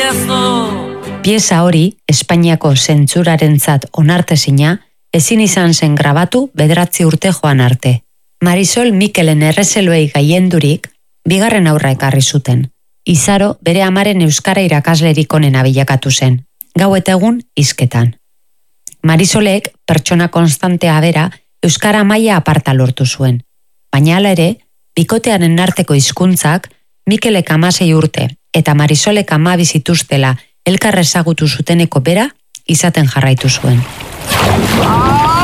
Pieza hori, Espainiako zentsurarentzat onartezina, ezin izan zen grabatu 9 urte joan arte. Marisol Mikelen errezeloei gaiendurik, bigarren aurra ekarri zuten. Izaro bere amaren euskara irakaslerik onena bilakatu zen, gau eta egun hizketan. Marisolek pertsona konstantea bera euskara maila aparta lortu zuen. Baina hala ere, bikotearen arteko hizkuntzak Mikelek 16 urte eta Marisolek 12 zituztela elkar ezagutu zuteneko bera izaten jarraitu zuen.